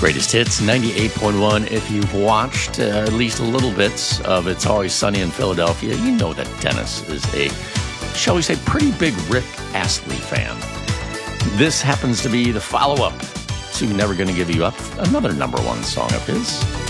Greatest Hits, 98.1. If you've watched at least a little bit of It's Always Sunny in Philadelphia, you know that Dennis is a, shall we say, pretty big Rick Astley fan. This happens to be the follow-up to Never Gonna Give You Up, another number one song of his.